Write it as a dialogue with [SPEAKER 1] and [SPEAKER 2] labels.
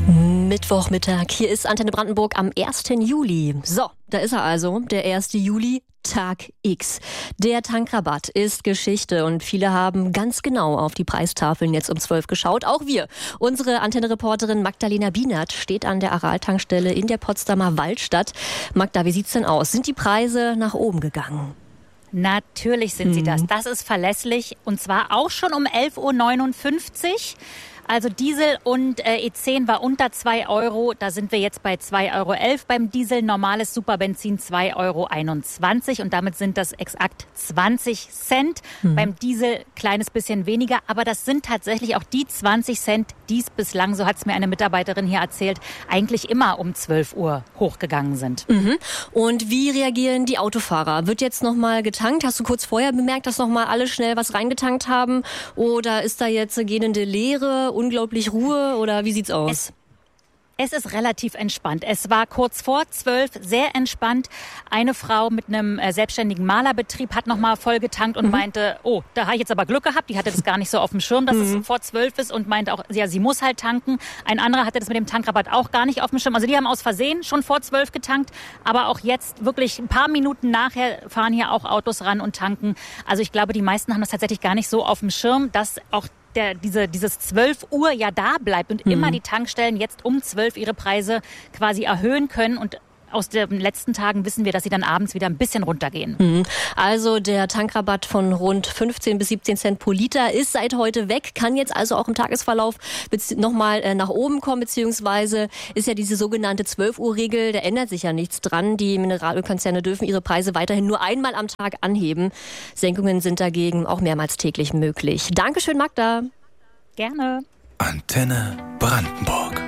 [SPEAKER 1] Mittwochmittag. Hier ist Antenne Brandenburg am 1. Juli. So, da ist er also, der 1. Juli, Tag X. Der Tankrabatt ist Geschichte und viele haben ganz genau auf die Preistafeln jetzt um 12 geschaut. Auch wir. Unsere Antenne-Reporterin Magdalena Bienert steht an der Aral-Tankstelle in der Potsdamer Waldstadt. Magda, wie sieht's denn aus? Sind die Preise nach oben gegangen?
[SPEAKER 2] Natürlich sind sie das. Das ist verlässlich und zwar auch schon um 11.59 Uhr. Also Diesel und E10 war unter 2 Euro. Da sind wir jetzt bei 2,11 Euro beim Diesel. Normales Superbenzin 2,21 Euro. Und damit sind das exakt 20 Cent. Beim Diesel kleines bisschen weniger. Aber das sind tatsächlich auch die 20 Cent, die es bislang, so hat es mir eine Mitarbeiterin hier erzählt, eigentlich immer um 12 Uhr hochgegangen sind.
[SPEAKER 1] Und wie reagieren die Autofahrer? Wird jetzt nochmal getankt? Hast du kurz vorher bemerkt, dass nochmal alle schnell was reingetankt haben? Oder ist da jetzt gähnende Leere? Unglaublich Ruhe oder wie sieht's aus?
[SPEAKER 2] Es ist relativ entspannt. Es war kurz vor 12, sehr entspannt. Eine Frau mit einem selbstständigen Malerbetrieb hat nochmal voll getankt und meinte, oh, da habe ich jetzt aber Glück gehabt. Die hatte das gar nicht so auf dem Schirm, dass es vor 12 ist und meinte auch, ja, sie muss halt tanken. Ein anderer hatte das mit dem Tankrabatt auch gar nicht auf dem Schirm. Also die haben aus Versehen schon vor 12 getankt, aber auch jetzt wirklich ein paar Minuten nachher fahren hier auch Autos ran und tanken. Also ich glaube, die meisten haben das tatsächlich gar nicht so auf dem Schirm, dass auch dieses 12 Uhr ja da bleibt und immer die Tankstellen jetzt um 12 ihre Preise quasi erhöhen können. Und aus den letzten Tagen wissen wir, dass sie dann abends wieder ein bisschen runtergehen.
[SPEAKER 1] Also der Tankrabatt von rund 15 bis 17 Cent pro Liter ist seit heute weg, kann jetzt also auch im Tagesverlauf nochmal nach oben kommen, beziehungsweise ist ja diese sogenannte 12-Uhr-Regel, da ändert sich ja nichts dran. Die Mineralölkonzerne dürfen ihre Preise weiterhin nur einmal am Tag anheben. Senkungen sind dagegen auch mehrmals täglich möglich. Dankeschön, Magda.
[SPEAKER 2] Gerne.
[SPEAKER 3] Antenne Brandenburg.